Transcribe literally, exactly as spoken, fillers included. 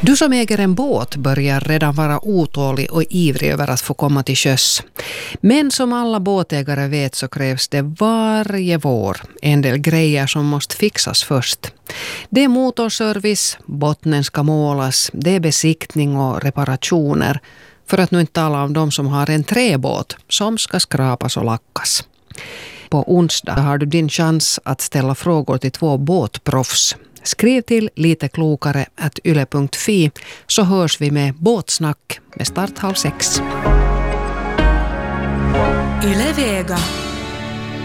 Du som äger en båt börjar redan vara otålig och ivrig över att få komma till sjöss. Men som alla båtägare vet så krävs det varje vår en del grejer som måste fixas först. Det är motorservice, bottnen ska målas, det är besiktning och reparationer. För att nu inte tala om de som har en träbåt som ska skrapas och lackas. På onsdag har du din chans att ställa frågor till två båtproffs. Skriv till lite klokare at yle punkt fi så hörs vi med båtsnack med start halv sex. Yle Vega.